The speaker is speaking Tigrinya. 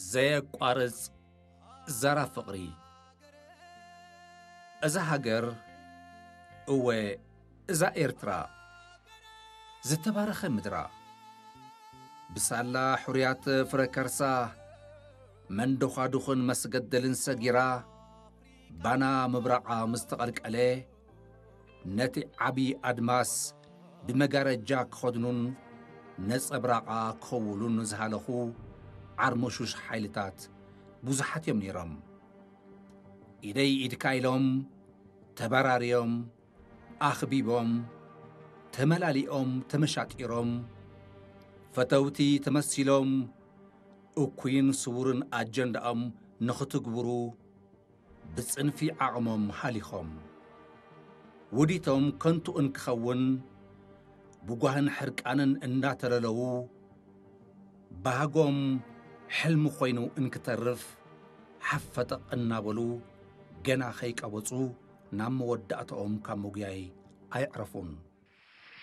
ዘየቋርጽ ዘራ ፍቕሪ እዛ ሃገር እወ እዛ ኤርትራ ዝተባረኸ ምድራ ብሳላ ሕርያት ፍረከርሳ መንዶኻዱኽን መስገደልን ሰጊራ ባና ምብራቓ ምስተቐልቀለ ነቲ ዓብዪ ኣድማስ ብመጋረጃ ክኸድኑን ነጸብራቓ ክኸውሉን ዝሃለኹ ዓርሞሹሽ ሓይልታት ብዙሓት እዮም ነይሮም። ኢደይ ኢድካ ኢሎም ተበራርዮም ኣኽቢቦም ተመላሊኦም ተመሻጢሮም ፈተውቲ ተመሲሎም እኩይን ስውርን ኣጀንዳኦም ንኽትግብሩ ብጽንፊ ዓቕሞም ሃሊኾም ውዲቶም ከንቱእን ክኸውን ብጓህን ሕርቃንን እናተለለዉ ባህጎም ሕልሚ ኾይኑ እንክተርፍ ሓፈጠቕ እናበሉ ገና ኸይቀበጹ ናብ መወዳእቶኦም ካብ መጉያይ ኣይዕረፉን።